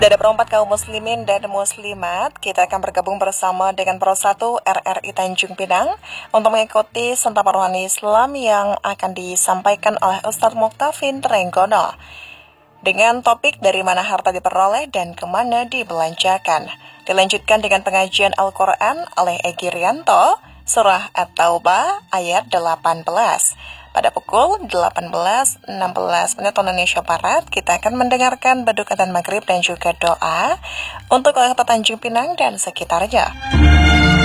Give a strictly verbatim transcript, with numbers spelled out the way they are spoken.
Dari perempat kaum muslimin dan muslimat, kita akan bergabung bersama dengan Pro satu R R I Tanjung Pinang untuk mengikuti sentapan rohani Islam yang akan disampaikan oleh Ustadz Muktafin Trenggono. Dengan topik dari mana harta diperoleh dan kemana dibelanjakan. Dilanjutkan dengan pengajian Al-Quran oleh Egy Rianto, Surah At-Taubah ayat delapan belas. Pada pukul delapan belas enam belas menit Indonesia Barat, kita akan mendengarkan beduk adzan maghrib dan juga doa untuk kota Tanjung Pinang dan sekitarnya.